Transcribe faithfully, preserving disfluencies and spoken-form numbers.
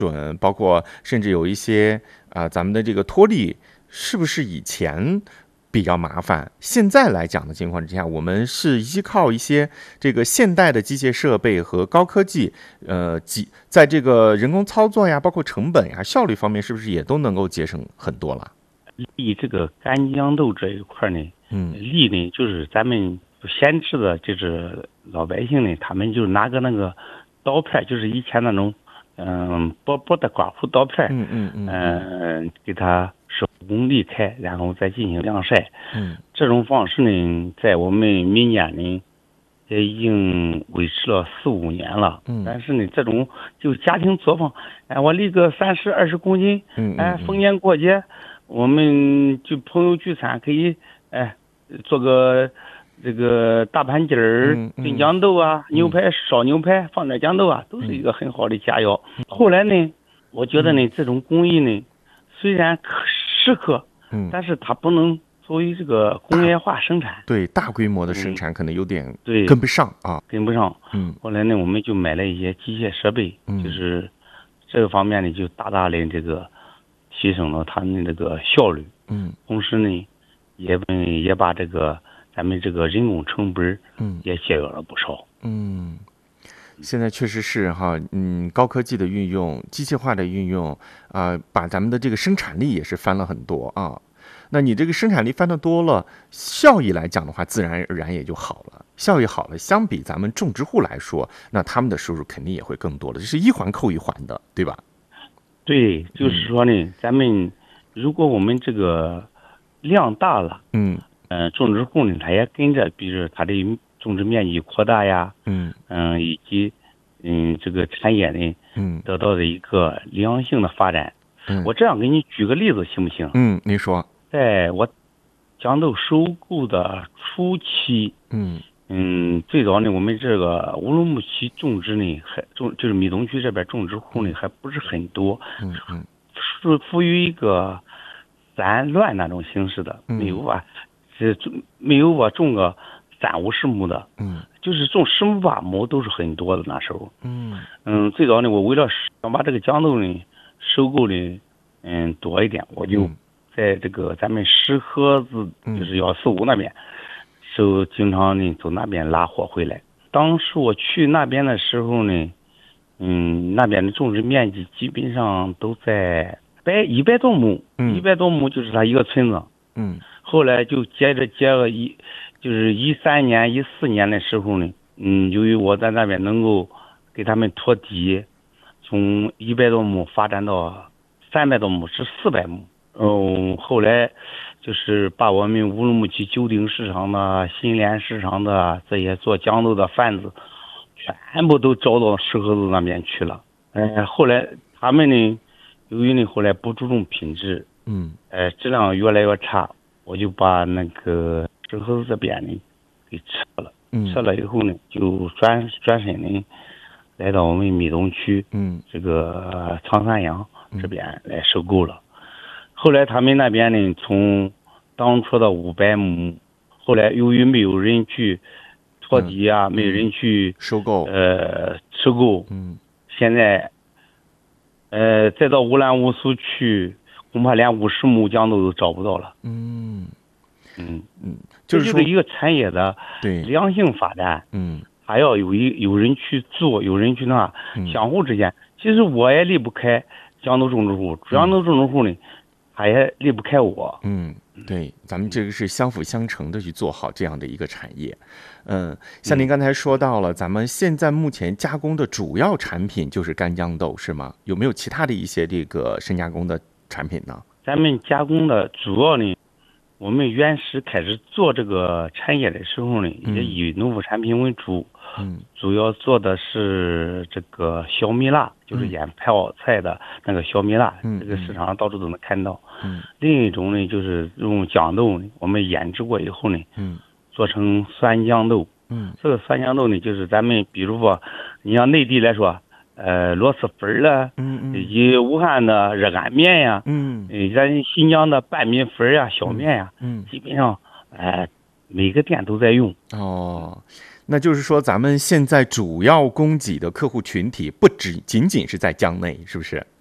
准，包括甚至有一些啊、呃咱们的这个脱粒是不是以前比较麻烦？现在来讲的情况之下，我们是依靠一些这个现代的机械设备和高科技，呃，几在这个人工操作呀，包括成本呀、效率方面，是不是也都能够节省很多了？ 粒这个干豇豆这一块呢， 嗯粒呢就是咱们闲置的，就是老百姓呢，他们就拿个那个刀片，就是以前那种嗯薄薄的刮胡刀片， 嗯嗯嗯嗯，给它手工沥开，然后再进行晾晒。 嗯这种方式呢，在我们民间呢也已经维持了四五年了。 嗯但是呢，这种就家庭作坊，哎，我立个三十二十公斤， 嗯哎， 嗯逢年过节，我们就朋友聚餐可以，哎，做个这个大盘鸡儿、 嗯嗯炖酱豆啊，牛排烧牛排放点酱豆啊，都是一个很好的佳肴。后来呢，我觉得呢，这种工艺呢，虽然可适合， 嗯， 但是它不能作为这个工业化生产， 对，大规模的生产可能有点对， 跟不上啊。 跟不上。 嗯后来呢，我们就买了一些机械设备， 嗯就是这个方面呢，就大大的这个提升了他们这个效率。 嗯同时呢，也也把这个咱们这个人工成本嗯也节约了不少。 嗯。现在确实是哈，嗯，高科技的运用、机械化的运用啊、把咱们的这个生产力也是翻了很多啊。那你这个生产力翻得多了，效益来讲的话，自然而然也就好了。效益好了，相比咱们种植户来说，那他们的收入肯定也会更多了，这是一环扣一环的，对吧？ 对，就是说呢，咱们如果我们这个量大了， 嗯嗯、呃，种植户呢，他也跟着，比如他的种植面积扩大呀， 嗯嗯、以及嗯这个产业呢嗯得到的一个良性的发展。 嗯， 我这样给你举个例子行不行？ 嗯，您说， 在我豇豆收购的初期， 嗯嗯，最早呢，我们这个乌鲁木齐种植呢，还种就是密东区这边种植户呢，还不是很多， 嗯嗯是属于一个散乱那种形式的， 嗯没有吧？是没有我种个三五十亩的， 嗯就是种十亩八亩都是很多的那时候。 嗯嗯，最早呢，我为了想把这个豇豆呢收购的嗯多一点，我就嗯在这个咱们石河子， 嗯就是幺四五那边，收经常呢从那边拉货回来。当时我去那边的时候呢，嗯，那边的种植面积基本上都在百一百多亩， 嗯一百多亩就是它一个村子。 嗯后来就接着接了一，就是一三年、一四年的时候呢，嗯，由于我在那边能够给他们拖地，从一百多亩发展到三百多亩至四百亩。嗯，后来就是把我们乌鲁木齐旧丁市场的、新联市场的这些做豇豆的贩子，全部都招到石河子那边去了。哎，后来他们呢，由于呢后来不注重品质， 嗯呃，质量越来越差，我就把那个石河子这边呢给撤了。 嗯撤了以后呢，就转转身呢，来到我们密东区嗯这个长三阳这边来收购了。后来他们那边呢，从当初的五百亩，后来由于没有人去拖地啊，没有人去收购， 呃收购， 嗯现在呃再到乌兰乌苏去，恐怕连五十亩豇豆都找不到了。 嗯嗯， 嗯， 这就是说， 就是一个产业的对， 良性发展。 嗯还要有一有人去做，有人去那， 嗯相互之间，其实我也离不开豇豆种植户，豇豆种植户呢，他也离不开我。 嗯，对，咱们这个是相辅相成的去做好这样的一个产业。嗯，像您刚才说到了，咱们现在目前加工的主要产品就是干豇豆，是吗？有没有其他的一些这个深加工的产品呢？ 咱们加工的主要呢，我们原始开始做这个产业的时候呢，也以农副产品为主， 嗯主要做的是这个小米辣，就是腌泡菜的那个小米辣， 嗯这个市场上到处都能看到。 嗯另一种呢，就是用豇豆呢，我们腌制过以后呢， 嗯做成酸豇豆。 嗯这个酸豇豆呢，就是咱们比如说，你像内地来说，呃，螺蛳粉啦， 嗯以及武汉的热干面呀， 嗯呃，咱新疆的拌米粉呀、小面呀， 嗯， 基本上，呃，每个店都在用。 哦。 那就是说，咱们现在主要供给的客户群体不只仅仅是在江内，是不是？